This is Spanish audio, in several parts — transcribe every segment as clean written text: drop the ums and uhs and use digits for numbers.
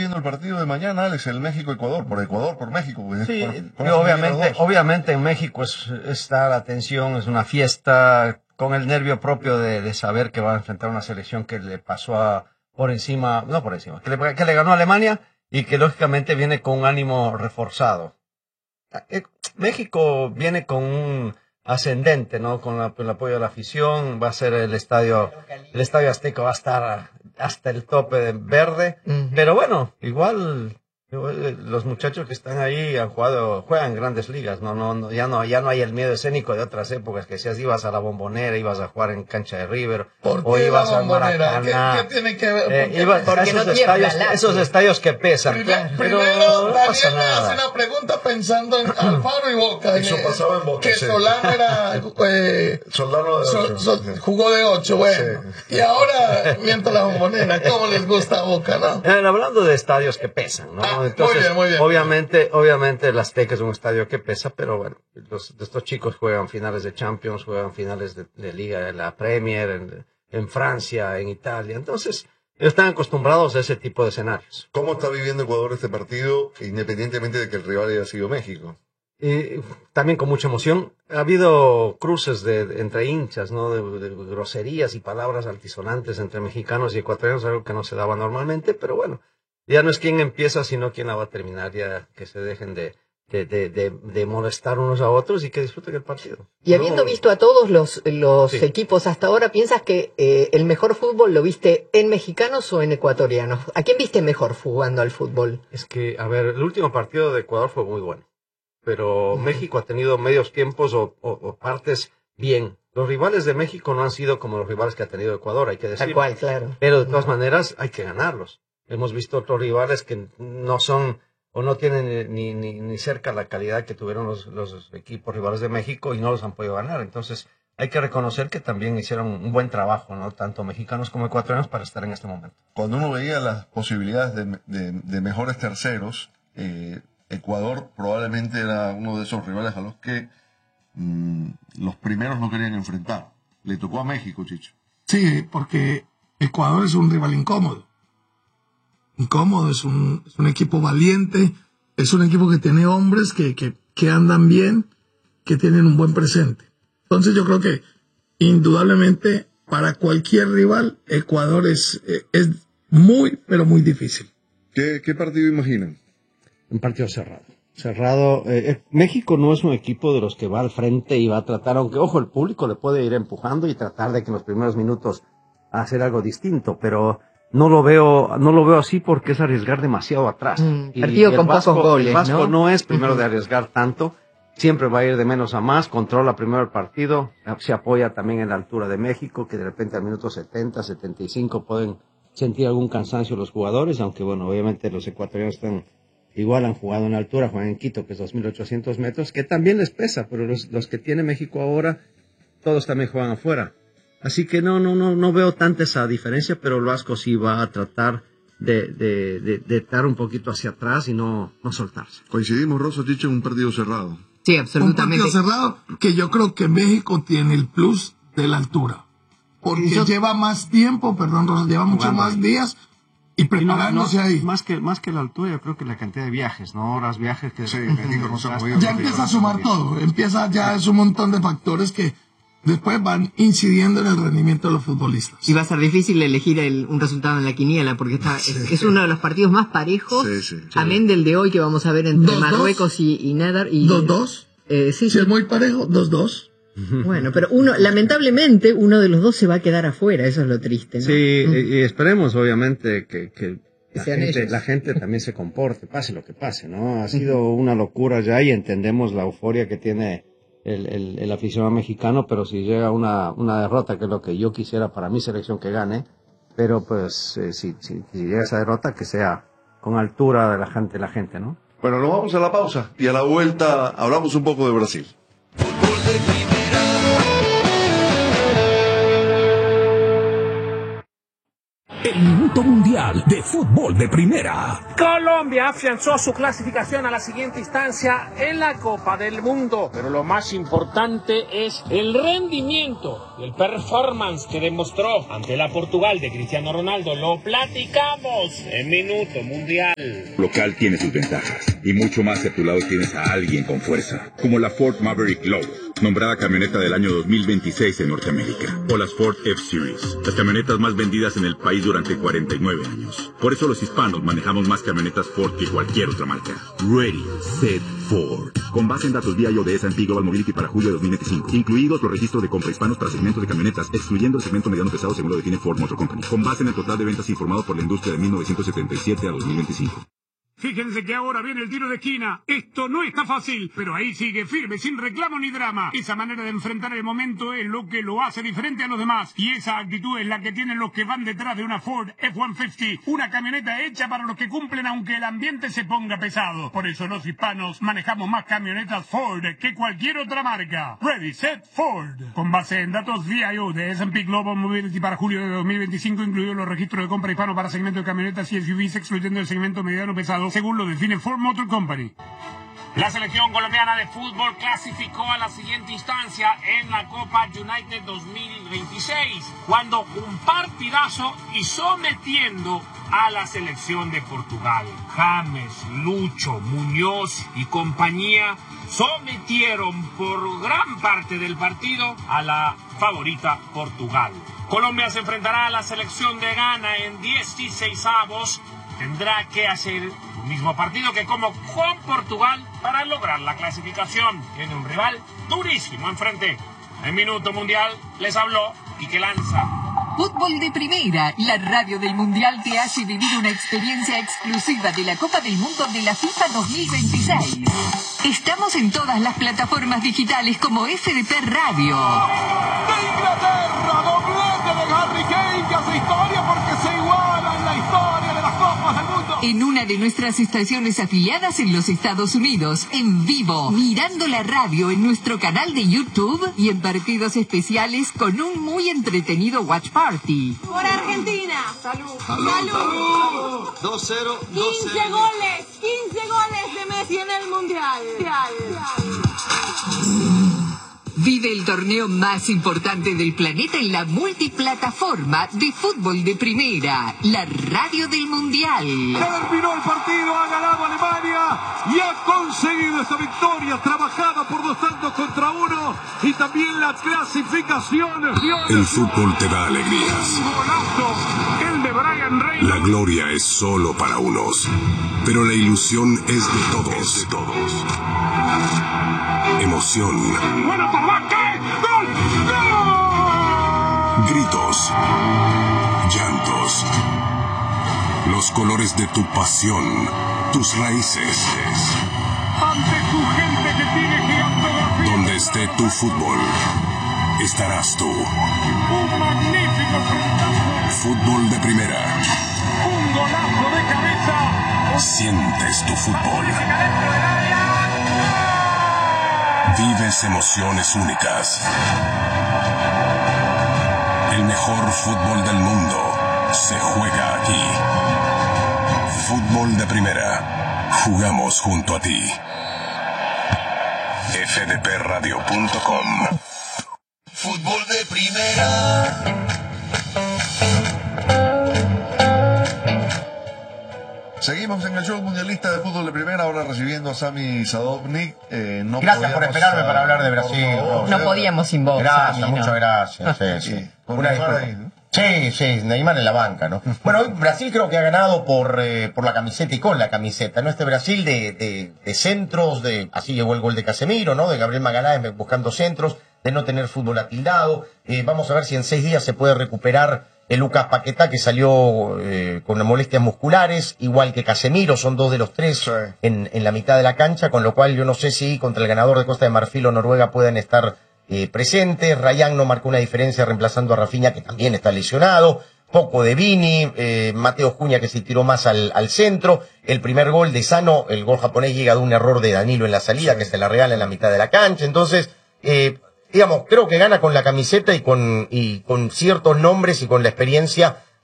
viendo el partido de mañana, Alex, el México-Ecuador, por México. Pues, Sí, obviamente, obviamente en México está la tensión, es una fiesta, con el nervio propio de saber que va a enfrentar una selección que le pasó por encima, no por encima, que le ganó a Alemania y que lógicamente viene con un ánimo reforzado. México viene con un ascendente, ¿no? Con el apoyo de la afición, va a ser el estadio Azteca va a estar hasta el tope de verde, pero bueno, igual los muchachos que están ahí juegan en grandes ligas, ya no hay el miedo escénico de otras épocas, que si ibas a la Bombonera, ibas a jugar en cancha de River, o ibas al Maracaná. ¿Qué tiene que ver? Porque esos estadios que pesan. Primero, no pasa Daniel me nada. hace una pregunta pensando en Alfaro y Boca. Eso pasaba en Boca, que sí. Solano era Soldano de 8. jugó de 8, bueno. Sí. Y ahora miento la Bombonera, ¿cómo les gusta a Boca, no? Hablando de estadios que pesan, ¿no? Entonces, muy bien. Obviamente el Azteca es un estadio que pesa, pero bueno, estos chicos juegan finales de Champions, juegan finales de Liga, de la Premier, en Francia, en Italia, entonces están acostumbrados a ese tipo de escenarios. ¿Cómo está viviendo Ecuador este partido, independientemente de que el rival haya sido México? Y también con mucha emoción. Ha habido cruces entre hinchas, ¿no? De groserías y palabras altisonantes entre mexicanos y ecuatorianos, algo que no se daba normalmente, pero bueno, ya no es quién empieza, sino quién la va a terminar, ya que se dejen de molestar unos a otros y que disfruten el partido. Y habiendo visto a todos los Sí. equipos hasta ahora, ¿piensas que el mejor fútbol lo viste en mexicanos o en ecuatorianos? ¿A quién viste mejor jugando al fútbol? Es que, a ver, el último partido de Ecuador fue muy bueno, pero México ha tenido medios tiempos o partes bien. Los rivales de México no han sido como los rivales que ha tenido Ecuador, hay que decirlo. Tal cual, claro. Pero de todas maneras hay que ganarlos. Hemos visto otros rivales que no son o no tienen ni cerca la calidad que tuvieron los equipos rivales de México y no los han podido ganar. Entonces hay que reconocer que también hicieron un buen trabajo, ¿no? Tanto mexicanos como ecuatorianos para estar en este momento. Cuando uno veía las posibilidades de mejores terceros, Ecuador probablemente era uno de esos rivales a los que los primeros no querían enfrentar. Le tocó a México, Chicho. Sí, porque Ecuador es un rival incómodo. Incómodo, es un equipo valiente, es un equipo que tiene hombres que andan bien, que tienen un buen presente. Entonces yo creo que indudablemente para cualquier rival Ecuador es muy, pero muy difícil. ¿Qué partido imaginan? Un partido cerrado. México no es un equipo de los que va al frente y va a tratar, aunque ojo, el público le puede ir empujando y tratar de que en los primeros minutos hacer algo distinto, pero no lo veo así porque es arriesgar demasiado atrás. Partido con pocos goles, el Vasco ¿no? no es primero de arriesgar tanto, siempre va a ir de menos a más, controla primero el partido, se apoya también en la altura de México, que de repente al minuto 70, 75 pueden sentir algún cansancio los jugadores, aunque bueno, obviamente los ecuatorianos igual han jugado en altura, juegan en Quito, que es 2.800 metros, que también les pesa, pero los que tiene México ahora, todos también juegan afuera. Así que no veo tanta esa diferencia, pero el Vasco sí va a tratar de estar un poquito hacia atrás y no soltarse. Coincidimos, Rosso, Chicho, en un partido cerrado. Sí, absolutamente. Un partido cerrado que yo creo que México tiene el plus de la altura. Porque lleva más tiempo, Rosa, lleva muchos más días y preparándose ahí. Más que la altura, yo creo que la cantidad de viajes, ¿no? Horas viajes que sí, México no se ha movido. Ya empieza a sumar todo. Es un montón de factores que después van incidiendo en el rendimiento de los futbolistas. Y va a ser difícil elegir un resultado en la quiniela, porque es uno de los partidos más parejos, amén del de hoy que vamos a ver entre Marruecos y Nadar. 2-2. Sí, es muy parejo, 2-2. Bueno, pero lamentablemente, uno de los dos se va a quedar afuera, eso es lo triste, ¿no? Sí, y esperemos, obviamente, que la gente también se comporte, pase lo que pase, ¿no? Ha sido una locura ya y entendemos la euforia que tiene el aficionado mexicano, pero si llega una derrota, que es lo que yo quisiera para mi selección que gane, pero pues si llega esa derrota, que sea con altura de la gente, ¿no? Bueno, nos vamos a la pausa y a la vuelta hablamos un poco de Brasil. El minuto Campeonato Mundial de Fútbol de Primera. Colombia afianzó su clasificación a la siguiente instancia en la Copa del Mundo. Pero lo más importante es el rendimiento y el performance que demostró ante la Portugal de Cristiano Ronaldo. Lo platicamos en Minuto Mundial. Local tiene sus ventajas y mucho más si a tu lado tienes a alguien con fuerza, como la Ford Maverick Low, nombrada camioneta del año 2026 en Norteamérica, o las Ford F-Series, las camionetas más vendidas en el país durante 49 años. Por eso los hispanos manejamos más camionetas Ford que cualquier otra marca. Ready, Set, Ford. Con base en datos VIO de S&P Global Mobility para julio de 2025, incluidos los registros de compra hispanos para segmentos de camionetas, excluyendo el segmento mediano pesado según lo define Ford Motor Company, con base en el total de ventas informado por la industria de 1977 a 2025. Fíjense que ahora viene el tiro de esquina. Esto no está fácil, pero ahí sigue firme, sin reclamo ni drama. Esa manera de enfrentar el momento es lo que lo hace diferente a los demás. Y esa actitud es la que tienen los que van detrás de una Ford F-150. Una camioneta hecha para los que cumplen aunque el ambiente se ponga pesado. Por eso los hispanos manejamos más camionetas Ford que cualquier otra marca. Ready, Set, Ford. Con base en datos VIO de S&P Global Mobility para julio de 2025, incluidos los registros de compra hispano para segmento de camionetas y SUVs, excluyendo el segmento mediano pesado, según lo define Ford Motor Company. La selección colombiana de fútbol clasificó a la siguiente instancia en la Copa United 2026, cuando un partidazo y sometiendo a la selección de Portugal. James, Lucho, Muñoz y compañía sometieron por gran parte del partido a la favorita Portugal. Colombia se enfrentará a la selección de Ghana en 16avos. Tendrá que hacer el mismo partido que como con Portugal para lograr la clasificación. Tiene un rival durísimo enfrente. En Minuto Mundial les habló Quique Lanza. Fútbol de Primera, la radio del Mundial te hace vivir una experiencia exclusiva de la Copa del Mundo de la FIFA 2026. Estamos en todas las plataformas digitales como FDP Radio. De Inglaterra, doblete de Harry Kane, que hace historia porque se iguala en la historia de las Copas del Mundo. En una de nuestras estaciones afiliadas en los Estados Unidos, en vivo, mirando la radio en nuestro canal de YouTube y en partidos especiales con un muy entretenido watch party. Por Argentina. Salud. Salud. Salud. 2-0. 15 goles. 15 goles de Messi en el Mundial. Vive el torneo más importante del planeta en la multiplataforma de Fútbol de Primera, la radio del Mundial. Terminó el partido, ha ganado Alemania y ha conseguido esta victoria trabajada por 2-1 y también la clasificación. El fútbol te da alegrías. El de Brian Reynolds. La gloria es solo para unos, pero la ilusión es de todos. Emoción. ¡Bueno, Tabaque! ¡Gol! ¡Gol! Gritos. Llantos. Los colores de tu pasión. Tus raíces. Ante tu gente que tiene geografía. Donde esté tu fútbol, estarás tú. Un magnífico frentazo. Fútbol de Primera. Un golazo de cabeza. Sientes tu fútbol. Vives emociones únicas. El mejor fútbol del mundo se juega aquí. Fútbol de Primera. Jugamos junto a ti. fdpradio.com. Fútbol de Primera. Seguimos en el show mundialista de fútbol de primera, ahora recibiendo a Sami Sadovnik. Gracias por esperarme para hablar de Brasil. No podíamos sin vos. Gracias, Sami, muchas ¿no? gracias. Sí. Una disculpa. Sí, Neymar en la banca, ¿no? Bueno, hoy Brasil creo que ha ganado por la camiseta y con la camiseta, ¿no? Este Brasil de centros, así llegó el gol de Casemiro, ¿no? De Gabriel Magalhães buscando centros, de no tener fútbol atildado. Vamos a ver si en 6 días se puede recuperar el Lucas Paquetá, que salió con molestias musculares, igual que Casemiro, son 2 de los 3 en la mitad de la cancha, con lo cual yo no sé si contra el ganador de Costa de Marfil o Noruega puedan estar presentes. Rayán no marcó una diferencia reemplazando a Rafinha, que también está lesionado. Poco de Vini, Mateo Juña, que se tiró más al centro. El primer gol de Sano, el gol japonés, llega de un error de Danilo en la salida, que se la regala en la mitad de la cancha. Entonces, digamos, creo que gana con la camiseta y con ciertos nombres y con la experiencia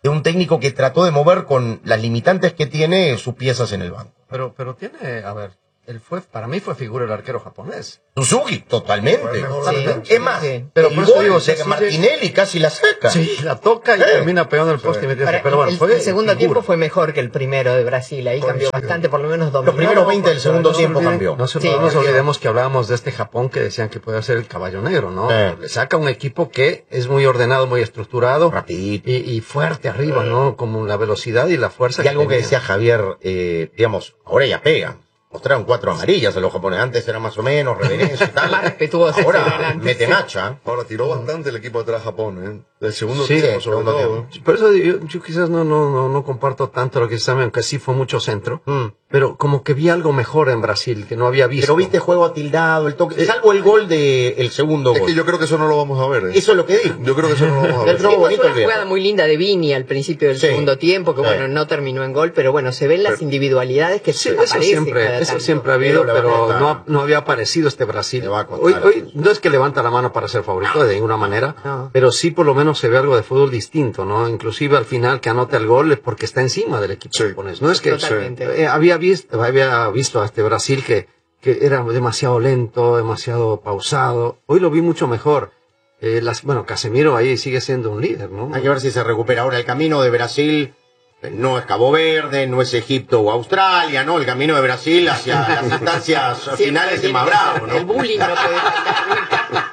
de un técnico que trató de mover con las limitantes que tiene sus piezas en el banco. Pero tiene, a ver, para mí fue figura el arquero japonés. Suzuki, totalmente. Sí, es más, pero el por eso gol digo, de Martinelli casi la saca. Sí, la toca y termina pegando el poste y metiendo. Pero bueno, el segundo tiempo fue mejor que el primero de Brasil. Ahí cambió bastante, por lo menos dominó. Los primeros 20 del segundo tiempo cambió. No nos olvidemos que hablábamos de este Japón que decían que podía ser el caballo negro, ¿no? Le saca un equipo que es muy ordenado, muy estructurado. Rapidito. Y fuerte arriba, ¿no? Como la velocidad y la fuerza. Y algo que decía Javier, digamos, ahora ya pega. Mostraron 4 amarillas a los japoneses. Antes era más o menos reverencia y tal. Más respetuoso. Ahora meten hacha. Ahora tiró bastante el equipo atrás Japón, ¿eh? El segundo sí, tiempo, sobre todo. Por eso yo quizás no comparto tanto lo que saben, aunque sí fue mucho centro. Pero como que vi algo mejor en Brasil, que no había visto. Pero viste juego atildado, el toque, salvo el gol del segundo gol. Es que yo creo que eso no lo vamos a ver. Eso es lo que digo. Yo creo que eso no lo vamos a ver. Fue una jugada muy linda de Vini al principio del segundo tiempo, que bueno, no terminó en gol, pero bueno, se ven las individualidades que aparecen. Eso siempre ha habido, pero no había aparecido este Brasil. Hoy no es que levanta la mano para ser favorito de ninguna manera, pero sí por lo menos se ve algo de fútbol distinto, ¿no? Inclusive al final que anota el gol es porque está encima del equipo japonés. No es que había visto a este Brasil que era demasiado lento, demasiado pausado. Hoy lo vi mucho mejor. Casemiro ahí sigue siendo un líder, ¿no? Hay que ver si se recupera. Ahora el camino de Brasil no es Cabo Verde, no es Egipto o Australia, ¿no? El camino de Brasil hacia las instancias finales es más bravo, ¿no? El bullying no puede faltar.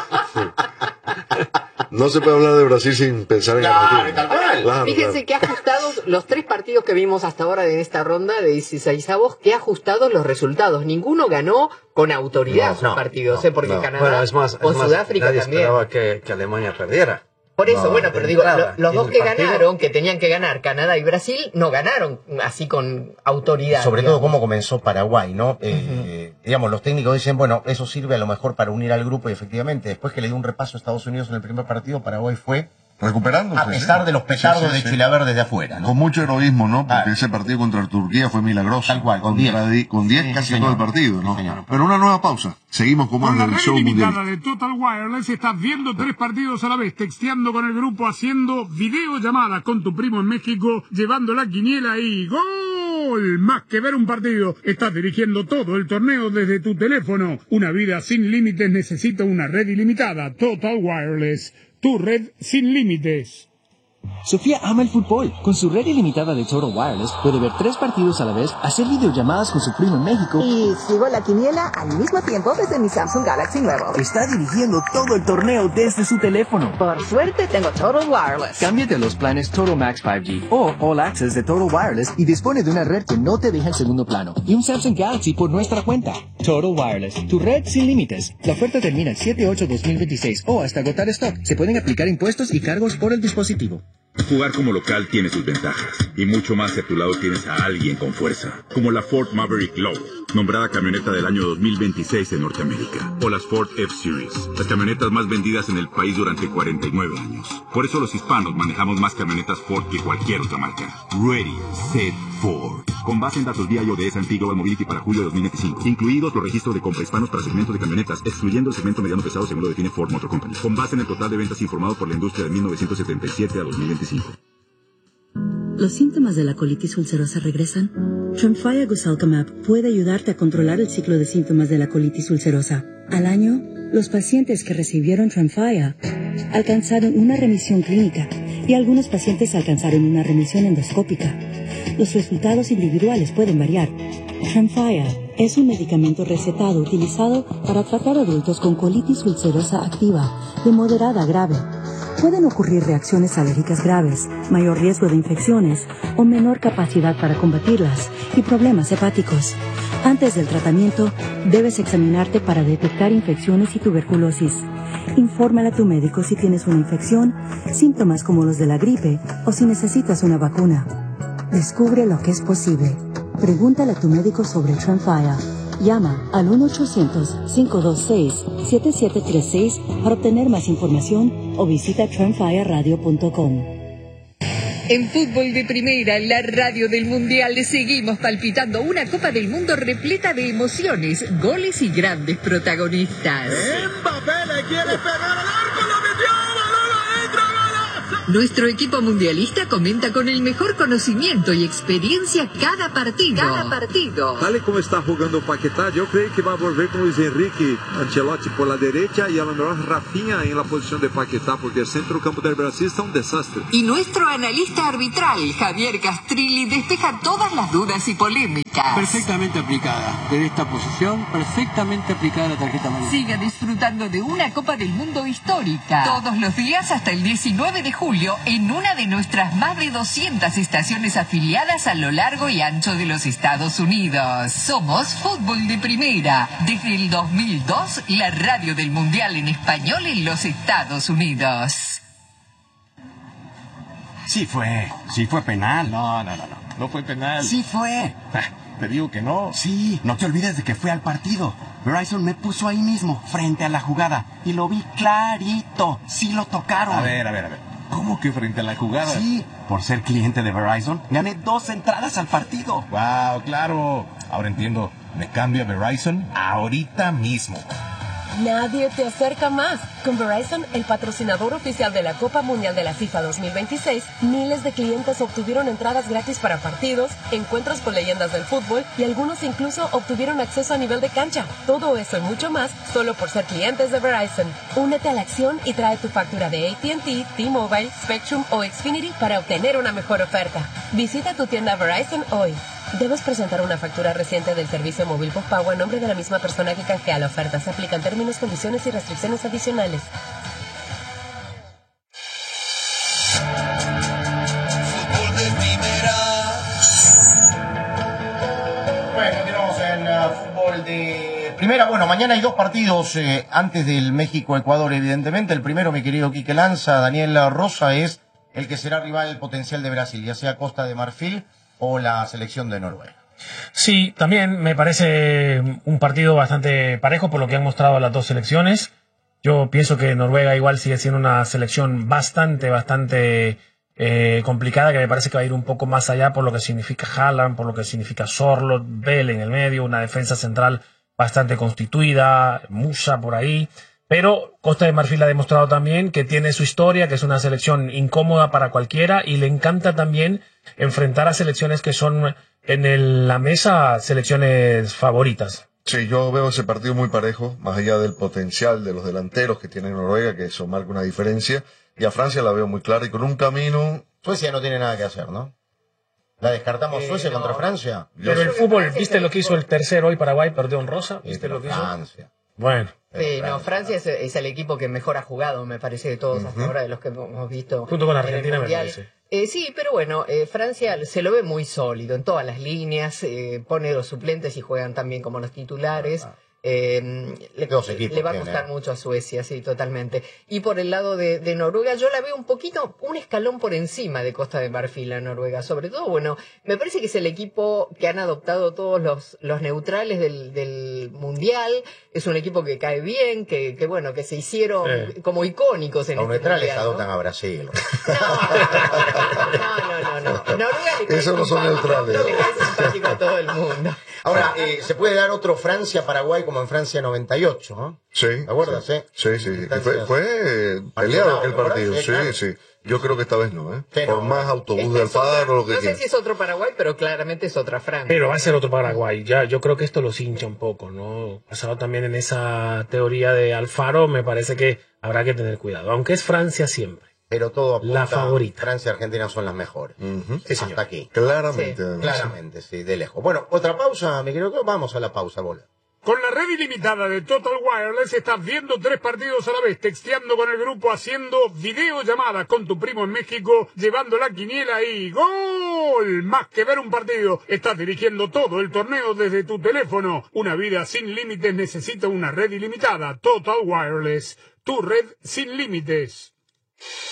No se puede hablar de Brasil sin pensar en Argentina. Claro, fíjense que ajustados los 3 partidos que vimos hasta ahora en esta ronda de 16avos, que ajustados los resultados. Ninguno ganó con autoridad sus partidos, porque Canadá o Sudáfrica nadie también. esperaba que Alemania perdiera. Por eso, pero digo, los dos que ganaron, que tenían que ganar, Canadá y Brasil, no ganaron así con autoridad. Sobre todo cómo comenzó Paraguay, ¿no? Digamos, los técnicos dicen, bueno, eso sirve a lo mejor para unir al grupo y efectivamente, después que le dio un repaso a Estados Unidos en el primer partido, Paraguay fue recuperándose. A pesar de los petardos de Chilaver desde afuera, ¿no? Con mucho heroísmo, ¿no? Porque ese partido contra Turquía fue milagroso. Tal cual, con 10 casi todo el partido, ¿no? Pero una nueva pausa. Seguimos con más del show mundial. Con la red ilimitada de Total Wireless estás viendo 3 partidos a la vez, texteando con el grupo, haciendo videollamadas con tu primo en México, llevando la quiniela y ¡gol! Más que ver un partido, estás dirigiendo todo el torneo desde tu teléfono. Una vida sin límites necesita una red ilimitada. Total Wireless, tu red sin límites. Sofía ama el fútbol. Con su red ilimitada de Total Wireless puede ver 3 partidos a la vez, hacer videollamadas con su primo en México y sigo la quiniela al mismo tiempo desde mi Samsung Galaxy nuevo. Está dirigiendo todo el torneo desde su teléfono. Por suerte tengo Total Wireless. Cámbiate a los planes Total Max 5G o All Access de Total Wireless y dispone de una red que no te deja en segundo plano y un Samsung Galaxy por nuestra cuenta. Total Wireless, tu red sin límites. La oferta termina el 7/8/2026 o hasta agotar stock. Se pueden aplicar impuestos y cargos por el dispositivo. Jugar como local tiene sus ventajas, y mucho más si a tu lado tienes a alguien con fuerza, como la Ford Maverick Low, nombrada camioneta del año 2026 en Norteamérica, o las Ford F-Series, las camionetas más vendidas en el país durante 49 años. Por eso los hispanos manejamos más camionetas Ford que cualquier otra marca. Ready, Set, Ford. Con base en datos vía IOD S&P Global Mobility para julio de 2025, incluidos los registros de compra hispanos para segmentos de camionetas, excluyendo el segmento mediano pesado según lo define Ford Motor Company, con base en el total de ventas informado por la industria de 1977 a 2025. ¿Los síntomas de la colitis ulcerosa regresan? Tremfya Guselkumab puede ayudarte a controlar el ciclo de síntomas de la colitis ulcerosa. Al año, los pacientes que recibieron Tremfya alcanzaron una remisión clínica y algunos pacientes alcanzaron una remisión endoscópica. Los resultados individuales pueden variar. Tremfya es un medicamento recetado utilizado para tratar adultos con colitis ulcerosa activa de moderada a grave. Pueden ocurrir reacciones alérgicas graves, mayor riesgo de infecciones o menor capacidad para combatirlas y problemas hepáticos. Antes del tratamiento, debes examinarte para detectar infecciones y tuberculosis. Infórmale a tu médico si tienes una infección, síntomas como los de la gripe o si necesitas una vacuna. Descubre lo que es posible. Pregúntale a tu médico sobre Tremfya. Llama al 1-800-526-7736 para obtener más información o visita tremfyaradio.com. En Fútbol de Primera, la radio del Mundial, seguimos palpitando una Copa del Mundo repleta de emociones, goles y grandes protagonistas. Mbappé le quiere pegar al arco, lo metió, balón adentro, golazo. Nuestro equipo mundialista comenta con el mejor conocimiento y experiencia cada partido. Tal y como está jugando Paquetá, yo creo que va a volver con Luis Enrique Ancelotti por la derecha y a lo mejor Rafinha en la posición de Paquetá, porque el centro campo del Brasil está un desastre. Y nuestro analista arbitral, Javier Castrilli, despeja todas las dudas y polémicas. Perfectamente aplicada. Desde esta posición, perfectamente aplicada la tarjeta amarilla. Siga disfrutando de una Copa del Mundo histórica. Todos los días hasta el 19 de julio en una de nuestras más de 200 estaciones afiliadas a lo largo y ancho de los Estados Unidos. Somos Fútbol de Primera. Desde el 2002, la radio del Mundial en español en los Estados Unidos. Sí fue penal. No fue penal. Sí fue. Te digo que no. Sí, no te olvides de que fue al partido. Verizon me puso ahí mismo, frente a la jugada, y lo vi clarito. Sí lo tocaron. A ver. ¿Cómo que frente a la jugada? Sí, por ser cliente de Verizon, gané 2 entradas al partido. Wow, claro. Ahora entiendo. Me cambio a Verizon ahorita mismo. Nadie te acerca más. Con Verizon, el patrocinador oficial de la Copa Mundial de la FIFA 2026, miles de clientes obtuvieron entradas gratis para partidos, encuentros con leyendas del fútbol y algunos incluso obtuvieron acceso a nivel de cancha. Todo eso y mucho más solo por ser clientes de Verizon. Únete a la acción y trae tu factura de AT&T, T-Mobile, Spectrum o Xfinity para obtener una mejor oferta. Visita tu tienda Verizon hoy. Debes presentar una factura reciente del servicio móvil postpago a nombre de la misma persona que canjea la oferta. Se aplican términos, condiciones y restricciones adicionales. Fútbol de primera. Bueno, continuamos en fútbol de primera. Bueno, mañana hay 2 partidos antes del México-Ecuador, evidentemente. El primero, mi querido Quique Lanza, Daniel Rosa, es el que será rival potencial de Brasil, ya sea Costa de Marfil o la selección de Noruega. Sí, también me parece un partido bastante parejo por lo que han mostrado las dos selecciones. Yo pienso que Noruega igual sigue siendo una selección bastante complicada, que me parece que va a ir un poco más allá por lo que significa Haaland, por lo que significa Sorloth, Bell en el medio, una defensa central bastante constituida, Musa por ahí. Pero Costa de Marfil ha demostrado también que tiene su historia, que es una selección incómoda para cualquiera y le encanta también enfrentar a selecciones que son en la mesa selecciones favoritas. Sí, yo veo ese partido muy parejo, más allá del potencial de los delanteros que tiene Noruega, que eso marca una diferencia, y a Francia la veo muy clara y con un camino... Suecia no tiene nada que hacer, ¿no? ¿La descartamos Suecia contra Francia? Pero el fútbol, ¿viste lo que hizo el tercero hoy Paraguay? Perdió en rosa, ¿viste lo que hizo? Francia. Bueno. Francia es el equipo que mejor ha jugado, me parece, de todos hasta ahora, de los que hemos visto. Junto con Argentina, me parece. Sí, pero bueno, Francia se lo ve muy sólido en todas las líneas, pone los suplentes y juegan también como los titulares. Le va a costar mucho a Suecia, sí, totalmente. Y por el lado de Noruega, yo la veo un escalón por encima de Costa de Marfil a Noruega. Sobre todo, bueno, me parece que es el equipo que han adoptado todos los neutrales del Mundial. Es un equipo que cae bien, que se hicieron como icónicos en los este neutrales mundial, adoptan ¿no? a Brasil. No. Noruega le Eso no son neutrales. Le cae simpático a todo el mundo. Ahora, se puede dar otro Francia-Paraguay como en Francia 98, ¿no? Sí. ¿Te acuerdas, Sí. Fue peleado aquel partido, sí. Yo creo que esta vez no, ¿eh? Pero, por más autobús del Faro o lo que quiera. No sé si es otro Paraguay, pero claramente es otra Francia. Pero va a ser otro Paraguay. Ya, yo creo que esto los hincha un poco, ¿no? Basado también en esa teoría de Alfaro, me parece que habrá que tener cuidado. Aunque es Francia siempre. Pero todo apunta, la favorita. Francia y Argentina son las mejores. Sí, señor. Hasta aquí. Claramente. Sí, claramente, sí, de lejos. Bueno, otra pausa, mi querido. Vamos a la pausa, bola. Con la red ilimitada de Total Wireless estás viendo 3 partidos a la vez, texteando con el grupo, haciendo videollamadas con tu primo en México, llevando la quiniela y ¡gol! Más que ver un partido, estás dirigiendo todo el torneo desde tu teléfono. Una vida sin límites necesita una red ilimitada. Total Wireless, tu red sin límites.